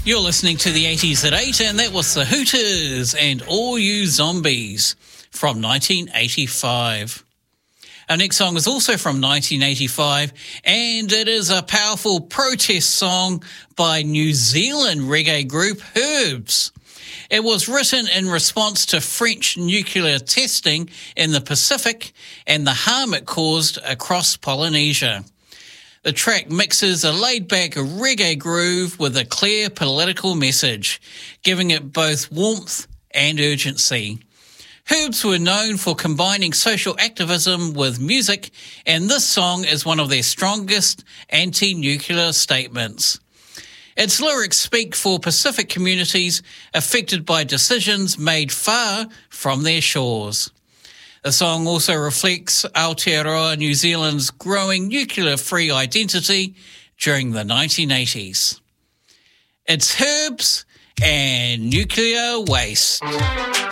You're listening to the 80s at 8, and that was the Hooters and All You Zombies from 1985. Our next song is also from 1985, and it is a powerful protest song by New Zealand reggae group Herbs. It was written in response to French nuclear testing in the Pacific and the harm it caused across Polynesia. The track mixes a laid-back reggae groove with a clear political message, giving it both warmth and urgency. Herbs were known for combining social activism with music, and this song is one of their strongest anti-nuclear statements. Its lyrics speak for Pacific communities affected by decisions made far from their shores. The song also reflects Aotearoa New Zealand's growing nuclear-free identity during the 1980s. It's Herbs and Nuclear Waste.